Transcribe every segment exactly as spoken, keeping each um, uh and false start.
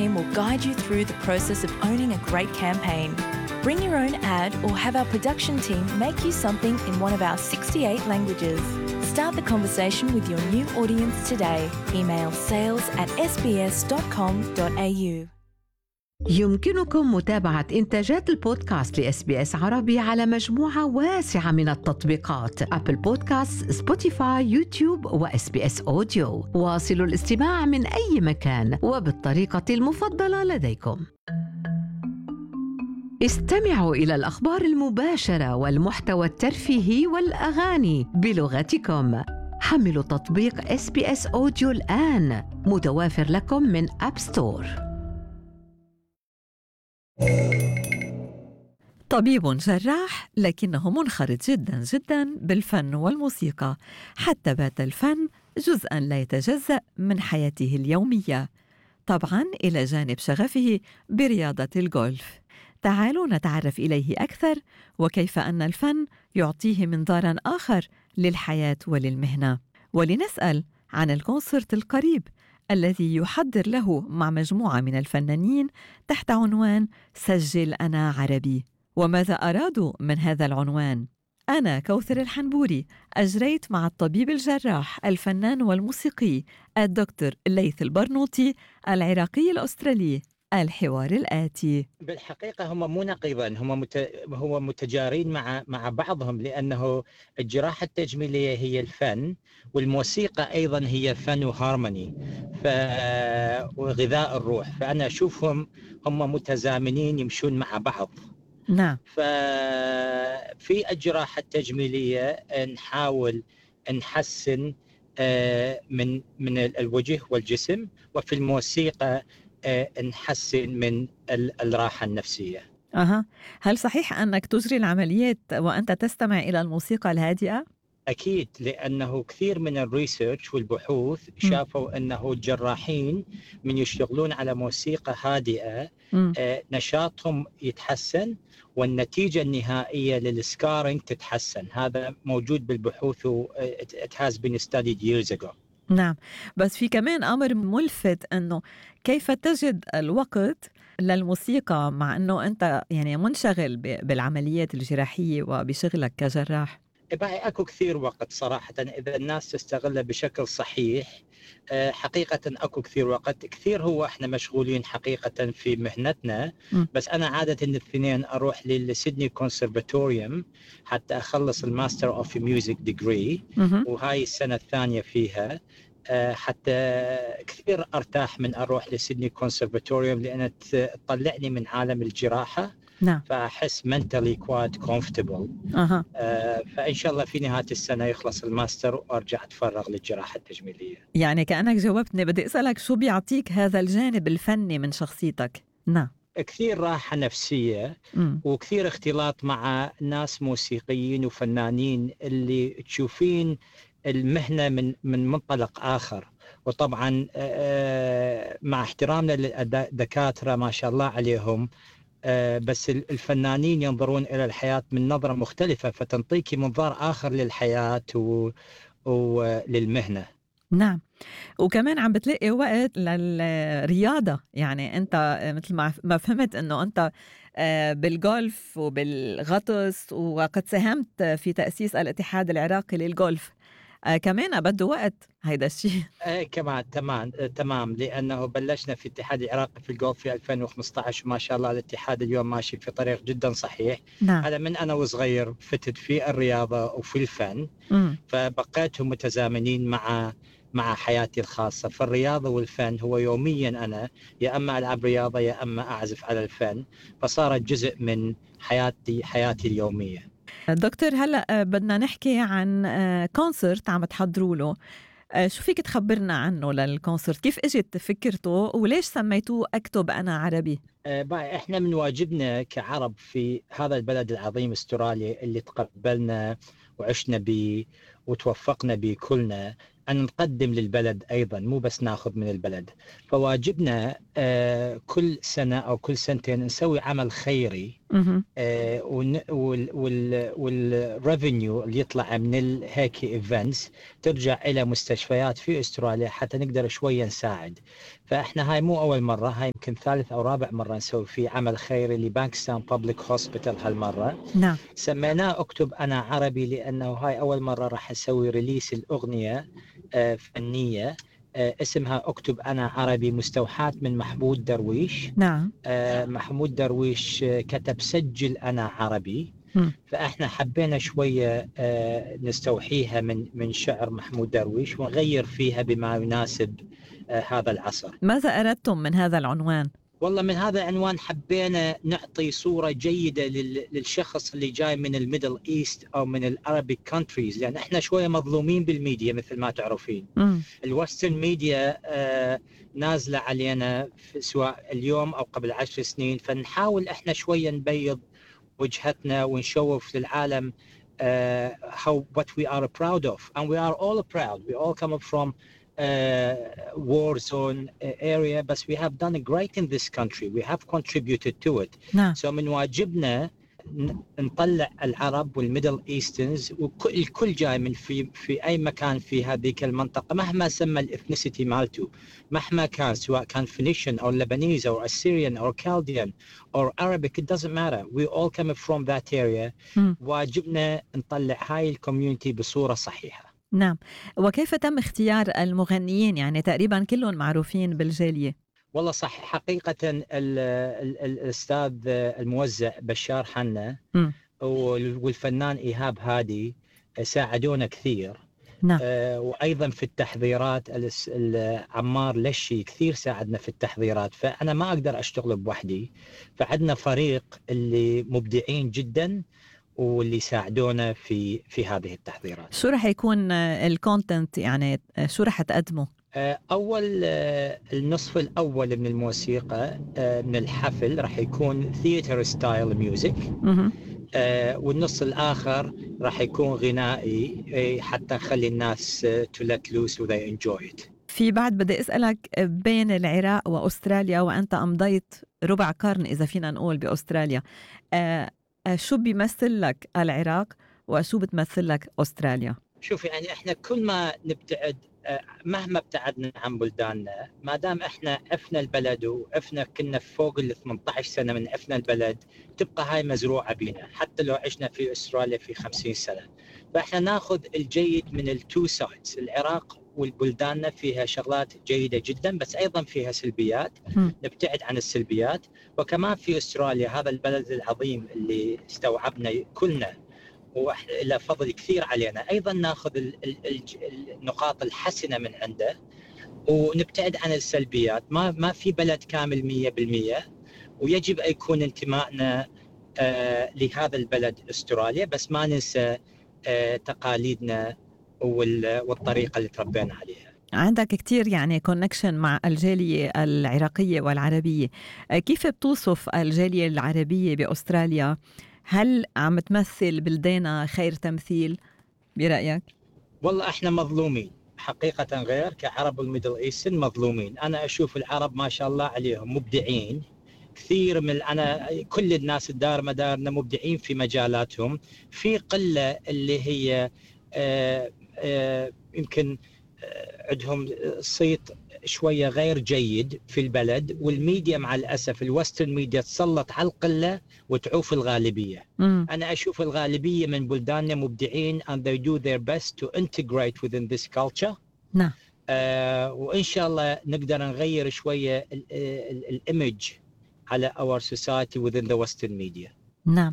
team will guide you through the process of owning a great campaign. Bring your own ad or have our production team make you something in one of our sixty-eight languages. Start the conversation with your new audience today. Email sales at s b s dot com dot a u. يمكنكم متابعة إنتاجات البودكاست لإس بي إس عربي على مجموعة واسعة من التطبيقات: أبل بودكاست، سبوتيفاي، يوتيوب، وإس بي إس أوديو. واصلوا الاستماع من أي مكان وبالطريقة المفضلة لديكم. استمعوا إلى الأخبار المباشرة والمحتوى الترفيهي والأغاني بلغتكم. حملوا تطبيق إس بي إس أوديو الآن، متوافر لكم من أب ستور. طبيب جراح لكنه منخرط جدا جدا بالفن والموسيقى، حتى بات الفن جزءا لا يتجزأ من حياته اليومية، طبعا إلى جانب شغفه برياضة الجولف. تعالوا نتعرف إليه أكثر وكيف أن الفن يعطيه منظارا آخر للحياة وللمهنة، ولنسأل عن الكونسرت القريب الذي يحضر له مع مجموعة من الفنانين تحت عنوان سجل أنا عربي، وماذا أرادوا من هذا العنوان. أنا كوثر الحنبوري أجريت مع الطبيب الجراح الفنان والموسيقي الدكتور ليث البرنوطي العراقي الأسترالي الحوار الآتي. بالحقيقة هم مو نقيضاً، هم مت... هو متجارين مع مع بعضهم، لأنه الجراحة التجميلية هي الفن والموسيقى أيضاً هي فن وهارموني ف... وغذاء الروح، فأنا أشوفهم هم متزامنين يمشون مع بعض. نعم. ففي الجراحة التجميلية نحاول نحسن من من الوجه والجسم، وفي الموسيقى نحسن من الراحة النفسية. أها، هل صحيح أنك تجري العمليات وأنت تستمع إلى الموسيقى الهادئة؟ أكيد، لأنه كثير من الريسيرش والبحوث شافوا أنه الجراحين من يشتغلون على موسيقى هادئة آه نشاطهم يتحسن والنتيجة النهائية للسكارينج تتحسن. هذا موجود بالبحوث و it has been studied years ago. نعم، بس في كمان أمر ملفت أنه كيف تجد الوقت للموسيقى مع أنه أنت يعني منشغل بالعمليات الجراحية وبشغلك كجراح. باقي أكو كثير وقت صراحة إذا الناس تستغله بشكل صحيح. حقيقة أكو كثير وقت، كثير هو إحنا مشغولين حقيقة في مهنتنا. م. بس أنا عادة الاثنين أروح للسيدني كونسرفاتوريوم حتى أخلص الماستر أوف ميوزك ديجري، وهاي السنة الثانية فيها، حتى كثير أرتاح من أروح لسيدني كونسرفاتوريوم لأنها تطلعني من عالم الجراحة. نعم. فأحس mentally quite comfortable. أه. آه فإن شاء الله في نهاية السنة يخلص الماستر وأرجع أتفرغ للجراحة التجميلية. يعني كأنك جاوبتني، بدي أسألك شو بيعطيك هذا الجانب الفني من شخصيتك؟ نعم. كثير راحة نفسية م. وكثير اختلاط مع ناس موسيقيين وفنانين اللي تشوفين المهنة من من منطلق آخر. وطبعا آه مع احترامنا للدكاترة ما شاء الله عليهم، آه بس الفنانين ينظرون إلى الحياة من نظرة مختلفة، فتنطيكي منظار آخر للحياة و... وللمهنة. نعم، وكمان عم بتلاقي وقت للرياضة. يعني أنت مثل ما فهمت أنه أنت بالجولف وبالغطس، وقد ساهمت في تأسيس الاتحاد العراقي للجولف، آه كمان بده وقت هيدا الشيء. آه كمان تمام آه تمام لأنه بلشنا في الاتحاد العراقي في الجولف في ألفين وخمسة عشر، وما شاء الله الاتحاد اليوم ماشي في طريق جدا صحيح. نعم. أنا من أنا وصغير فتت في الرياضة وفي الفن، م. فبقيتهم متزامنين مع مع حياتي الخاصة. فالرياضة والفن هو يوميا أنا يا أما ألعب رياضة يا أما أعزف على الفن، فصارت جزء من حياتي حياتي اليومية. دكتور، هلأ بدنا نحكي عن كونسرت عم تحضروا له. شو فيك تخبرنا عنه للكونسرت؟ كيف اجت فكرته وليش سميتوه أكتب أنا عربي؟ بقى إحنا من واجبنا كعرب في هذا البلد العظيم استراليا اللي تقبلنا وعشنا به وتوفقنا به كلنا أن نقدم للبلد أيضا، مو بس ناخذ من البلد. فواجبنا كل سنة أو كل سنتين نسوي عمل خيري آه والريفينيو اللي يطلع من هيك ايفنتس ترجع الى مستشفيات في استراليا حتى نقدر شويه نساعد. فاحنا هاي مو اول مره، هاي يمكن ثالث او رابع مره نسوي في عمل خيري لبانكستاون بابليك هوسبيتال هالمره. نعم. سميناه اكتب انا عربي لانه هاي اول مره راح نسوي ريليس الاغنيه آه فنيه آه اسمها اكتب انا عربي، مستوحاة من محمود درويش. نعم. آه محمود درويش آه كتب سجل انا عربي. م. فاحنا حبينا شويه آه نستوحيها من من شعر محمود درويش ونغير فيها بما يناسب آه هذا العصر. ماذا اردتم من هذا العنوان؟ والله من هذا العنوان حبينا نعطي صورة جيدة للشخص اللي جاي من الميدل إيست أو من العربيك كونتريز، لأن إحنا شوية مظلومين بالميديا مثل ما تعرفين. الوسترن ميديا آه نازلة علينا سواء اليوم أو قبل عشر سنين، فنحاول إحنا شوية نبيض وجهتنا ونشوف للعالم uh, how what we are proud of, and we are all proud. We all come from Uh, war zone area, but we have done great in this country. We have contributed to it. نعم. So من واجبنا نطلع العرب والميدل ايسترنز وكل الكل جاي من في في اي مكان في هذه المنطقه مهما سمى الاثنيسيتي مالته، مهما كان، سواء كان فينيشن او لبنيز او اسيريان او كالديان او Arabic, it doesn't matter. We all come from that area. م. واجبنا نطلع هاي الكوميونتي بصوره صحيحه. نعم. وكيف تم اختيار المغنيين؟ يعني تقريبا كلهم معروفين بالجالية. والله صح، حقيقة ال ال الأستاذ الموزع بشار حنا م. والفنان إيهاب هادي ساعدونا كثير. نعم. آه وأيضا في التحضيرات عمار لشي كثير ساعدنا في التحضيرات، فأنا ما أقدر أشتغل بوحدي، فعندنا فريق اللي مبدعين جدا واللي يساعدونا في في هذه التحضيرات. شو رح يكون الكونتنت؟ يعني شو رح تقدموا؟ أول النصف الأول من الموسيقى من الحفل رح يكون ثياتر ستايل ميوزك، والنص الآخر رح يكون غنائي حتى نخلي الناس to let loose و they enjoy it. في بعد بدي أسألك، بين العراق وأستراليا وأنت أمضيت ربع قرن إذا فينا نقول بأستراليا، شو بيمثل لك العراق وشو بتمثل لك أستراليا؟ شوف، يعني إحنا كل ما نبتعد، مهما ابتعدنا عن بلداننا، ما دام إحنا عفنا البلد وعفنا كنا فوق ال ثمانية عشر سنة من عفنا البلد، تبقى هاي مزروعة بينا حتى لو عشنا في أستراليا في خمسين سنة. فإحنا ناخذ الجيد من التو سايدز. العراق والبلداننا فيها شغلات جيدة جدا بس أيضا فيها سلبيات، م. نبتعد عن السلبيات. وكمان في أستراليا، هذا البلد العظيم اللي استوعبنا كلنا وله فضل كثير علينا، أيضا ناخذ النقاط الحسنة من عنده ونبتعد عن السلبيات. ما ما في بلد كامل مية بالمية، ويجب أن يكون انتمائنا آه لهذا البلد أستراليا، بس ما ننسى آه تقاليدنا والطريقة اللي تربينا عليها. عندك كتير يعني كونكشن مع الجالية العراقية والعربية، كيف بتوصف الجالية العربية بأستراليا؟ هل عم تمثل بلدينا خير تمثيل برأيك؟ والله احنا مظلومين حقيقة، غير كعرب الميدل ايستن مظلومين. انا اشوف العرب ما شاء الله عليهم مبدعين كثير، من انا كل الناس الدار مدارنا مبدعين في مجالاتهم. في قلة اللي هي آآ آآ يمكن عندهم صيت شوية غير جيد في البلد، والميديا مع الأسف الوسترن ميديا تسلط على القلة وتعوف الغالبية. م. أنا أشوف الغالبية من بلداننا مبدعين and they do their best to integrate within this culture. نعم. آه وإن شاء الله نقدر نغير شوية الإيمج على our society within the western media. نعم.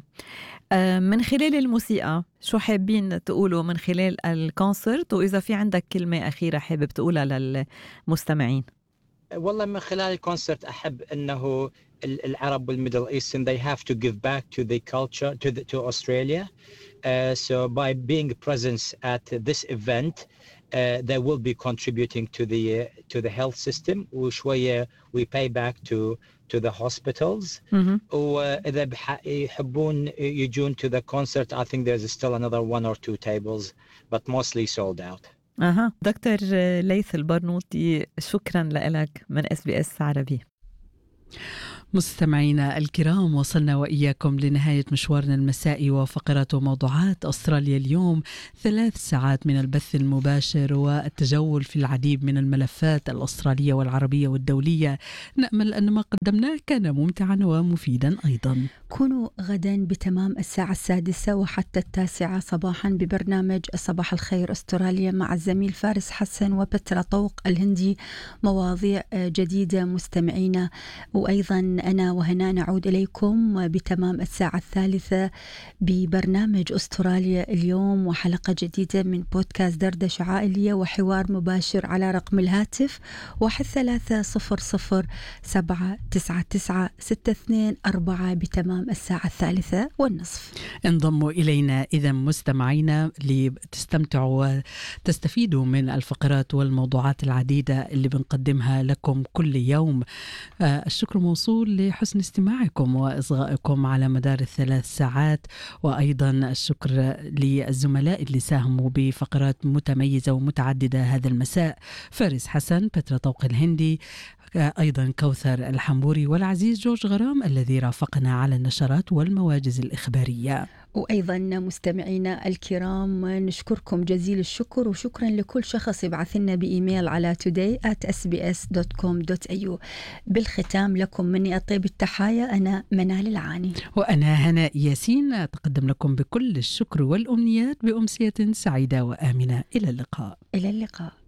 من خلال الموسيقى شو حابين تقولوا من خلال الكونسرت، وإذا في عندك كلمة أخيرة حابب تقولها للمستمعين؟ والله من خلال الكونسرت أحب أنه العرب والميدل إيسترن they have to give back to the culture to the, to Australia. Uh, so by being present at this event uh, they will be contributing to the uh, to the health system, وشوية we pay back to to the hospitals. Mm-hmm. وإذا يحبون يجون to the concert, I think there's still another one or two tables, but mostly sold out. أها. دكتور ليث البرنوطي، شكرا لك من إس بي إس عربي. مستمعينا الكرام، وصلنا وإياكم لنهاية مشوارنا المسائي وفقرات وموضوعات أستراليا اليوم. ثلاث ساعات من البث المباشر والتجول في العديد من الملفات الأسترالية والعربية والدولية. نأمل أن ما قدمناه كان ممتعا ومفيدا أيضا. كونوا غدا بتمام الساعة السادسة وحتى التاسعة صباحا ببرنامج صباح الخير أستراليا مع الزميل فارس حسن وبترا طوق الهندي، مواضيع جديدة مستمعينا. وأيضا أنا وهنا نعود إليكم بتمام الساعة الثالثة ببرنامج أستراليا اليوم وحلقة جديدة من بودكاست دردشة عائلية وحوار مباشر على رقم الهاتف واحد ثلاثة صفر صفر سبعة تسعة تسعة ستة اثنين أربعة بتمام الساعة الثالثة والنصف. انضموا إلينا إذا مستمعينا لتستمتعوا وتستفيدوا من الفقرات والموضوعات العديدة اللي بنقدمها لكم كل يوم. آه الشكر موصول لحسن استماعكم وإصغائكم على مدار الثلاث ساعات، وأيضا الشكر للزملاء اللي ساهموا بفقرات متميزة ومتعددة هذا المساء: فارس حسن، بترا طوق الهندي، أيضا كوثر الحنبوري، والعزيز جورج غرام الذي رافقنا على النشرات والمواجز الإخبارية. وأيضا مستمعينا الكرام نشكركم جزيل الشكر، وشكرا لكل شخص يبعث لنا بإيميل على today at s b s dot com dot a u. بالختام لكم مني أطيب التحايا، أنا منال العاني وأنا هناء ياسين، أتقدم لكم بكل الشكر والأمنيات بأمسية سعيدة وآمنة. إلى اللقاء. إلى اللقاء.